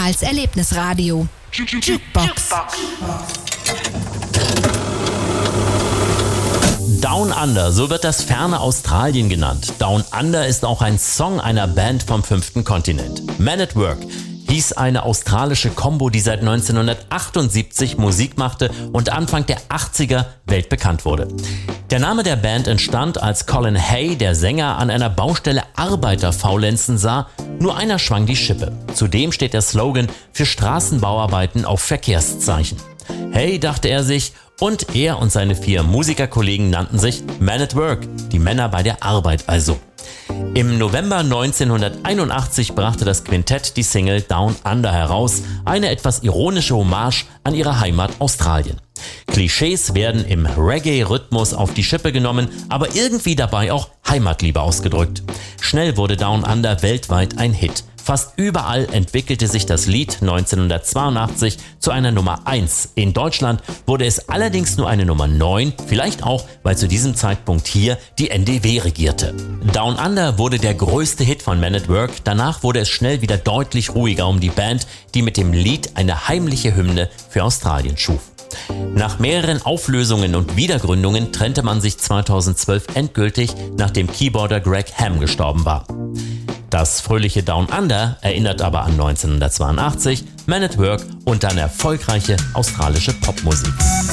Kanals Erlebnisradio. Jukebox. Down Under, so wird das ferne Australien genannt. Down Under ist auch ein Song einer Band vom 5. Kontinent. Man at Work hieß eine australische Combo, die seit 1978 Musik machte und Anfang der 80er weltbekannt wurde. Der Name der Band entstand, als Colin Hay, der Sänger, an einer Baustelle Arbeiter faulenzen sah. Nur einer schwang die Schippe. Zudem steht der Slogan für Straßenbauarbeiten auf Verkehrszeichen. Hey, dachte er sich, und er und seine 4 Musikerkollegen nannten sich Man at Work, die Männer bei der Arbeit also. Im November 1981 brachte das Quintett die Single Down Under heraus, eine etwas ironische Hommage an ihre Heimat Australien. Klischees werden im Reggae-Rhythmus auf die Schippe genommen, aber irgendwie dabei auch Heimatliebe ausgedrückt. Schnell wurde Down Under weltweit ein Hit. Fast überall entwickelte sich das Lied 1982 zu einer Nummer 1. In Deutschland wurde es allerdings nur eine Nummer 9, vielleicht auch, weil zu diesem Zeitpunkt hier die NDW regierte. Down Under wurde der größte Hit von Man at Work, danach wurde es schnell wieder deutlich ruhiger um die Band, die mit dem Lied eine heimliche Hymne für Australien schuf. Nach mehreren Auflösungen und Wiedergründungen trennte man sich 2012 endgültig, nachdem Keyboarder Greg Ham gestorben war. Das fröhliche Down Under erinnert aber an 1982, Man at Work und dann erfolgreiche australische Popmusik.